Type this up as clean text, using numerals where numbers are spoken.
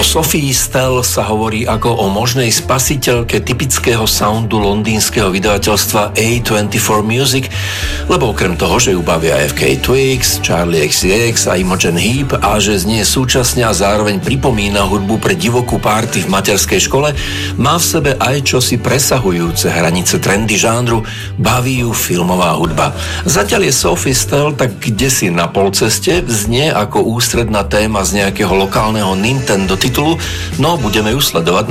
O Sophie Stell sa hovorí ako o možnej spasiteľke typického soundu londýnskeho vydavateľstva A24 Music, lebo okrem toho, že ju bavia FK Twigs, Charlie XCX a Imogen Heap a že znie súčasne a zároveň pripomína hudbu pre divokú party v materskej škole, má v sebe aj čosi presahujúce hranice trendy žánru, baví ju filmová hudba. Zatiaľ je Sophie Stell tak kdesi na polceste, znie ako ústredná téma z nejakého lokálneho Nintendo titulu, no budeme ju sledovať